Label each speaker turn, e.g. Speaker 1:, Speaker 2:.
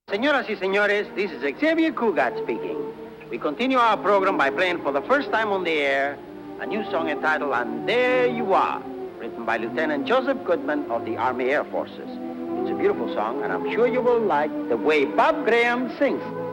Speaker 1: Señoras y señores, this is Xavier Cugat speaking. We continue our program by playing for the first time on the air a new song entitled And There You Are, written by Lieutenant Joseph Goodman of the Army Air Forces. It's a beautiful song, and I'm sure you will like the way Bob Graham sings.